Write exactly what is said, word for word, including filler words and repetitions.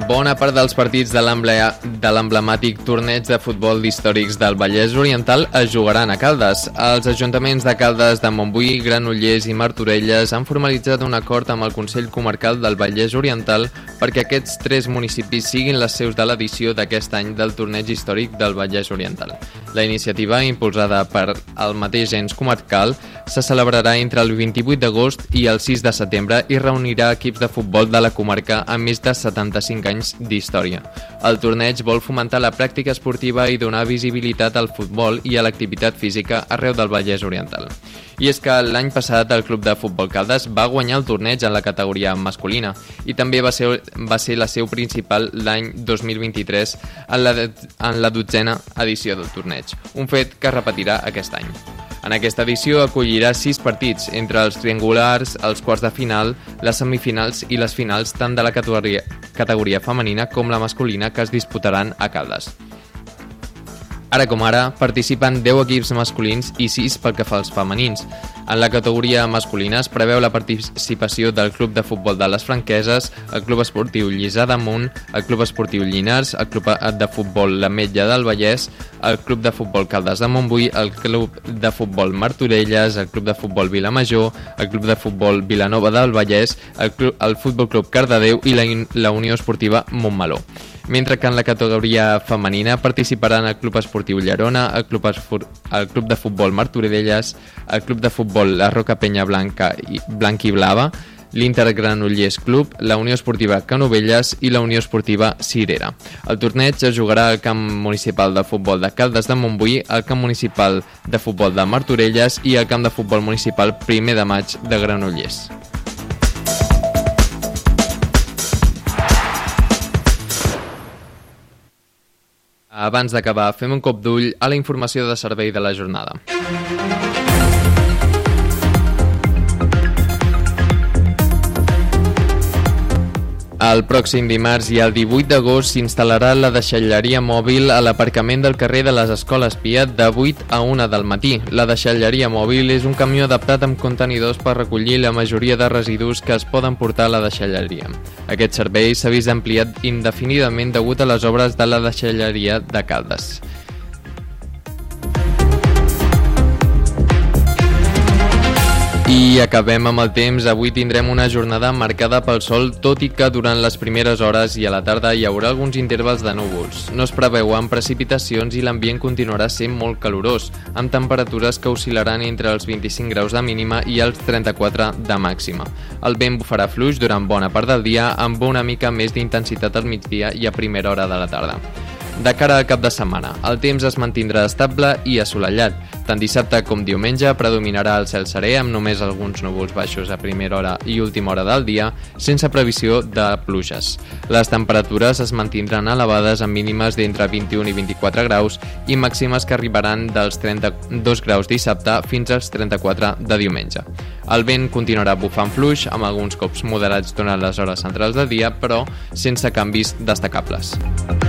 Bona part dels partits de l'emblemàtic torneig de futbol d'històrics del Vallès Oriental es jugaran a Caldes. Els ajuntaments de Caldes, de Montbui, Granollers i Martorelles han formalitzat un acord amb el Consell Comarcal del Vallès Oriental perquè aquests tres municipis siguin les seus de l'edició d'aquest any del torneig històric del Vallès Oriental. La iniciativa, impulsada per el mateix ens comarcal, se celebrarà entre el vint-i-vuit d'agost i el sis de setembre i reunirà equips de futbol de la comarca amb més de setanta-cinc anys d'història. El torneig vol fomentar la pràctica esportiva i donar visibilitat al futbol i a l'activitat física arreu del Vallès Oriental. I és que l'any passat el Club de Futbol Caldes va guanyar el torneig en la categoria masculina i també va ser, va ser la seu principal l'any dos mil vint-i-tres en la, en la dotzena edició del torneig, un fet que es repetirà aquest any. En aquesta edició acollirà sis partits, entre els triangulars, els quarts de final, les semifinals i les finals tant de la categoria, categoria femenina com la masculina que es disputaran a Caldes. Ara com ara, participen deu equips masculins i sis pel que fa als femenins. En la categoria masculina es preveu la participació del Club de Futbol de les Franqueses, el Club Esportiu Lliçà d'Amunt, el Club Esportiu Llinars, el Club de Futbol l'Ametlla del Vallès, el Club de Futbol Caldes de Montbui, el Club de Futbol Martorelles, el Club de Futbol Vilamajor, el Club de Futbol Vilanova del Vallès, el, Club, el Futbol Club Cardedeu i la, la Unió Esportiva Montmeló. Mentre que en la categoria femenina participaran el Club Esportiu Llerona, el Club, Esfor... el Club de Futbol Martorelles, el Club de Futbol La Roca Penya Blanca i Blanc i Blava, l'Inter Granollers Club, la Unió Esportiva Canovelles i la Unió Esportiva Cirera. El torneig es jugarà al camp municipal de futbol de Caldes de Montbui, al camp municipal de futbol de Martorelles i al camp de futbol municipal primer de maig de Granollers. Abans d'acabar, fem un cop d'ull a la informació de servei de la jornada. El pròxim dimarts i el divuit d'agost s'instal·larà la deixalleria mòbil a l'aparcament del carrer de les Escoles Pia de vuit a una del matí. La deixalleria mòbil és un camió adaptat amb contenidors per recollir la majoria de residus que es poden portar a la deixalleria. Aquest servei s'ha vist ampliat indefinidament degut a les obres de la deixalleria de Caldes. I acabem amb el temps. Avui tindrem una jornada marcada pel sol, tot i que durant les primeres hores i a la tarda hi haurà alguns intervals de núvols. No es preveuen precipitacions i l'ambient continuarà sent molt calorós, amb temperatures que oscil·laran entre els vint-i-cinc graus de mínima i els trenta-quatre de màxima. El vent bufarà fluix durant bona part del dia, amb una mica més d'intensitat al migdia i a primera hora de la tarda. De cara al cap de setmana, el temps es mantindrà estable i assolellat. Tant dissabte com diumenge predominarà el cel serè amb només alguns núvols baixos a primera hora i última hora del dia, sense previsió de pluges. Les temperatures es mantindran elevades amb mínimes d'entre vint-i-un i vint-i-quatre graus i màximes que arribaran dels trenta-dos graus dissabte fins als trenta-quatre de diumenge. El vent continuarà bufant fluix amb alguns cops moderats durant les hores centrals del dia, però sense canvis destacables.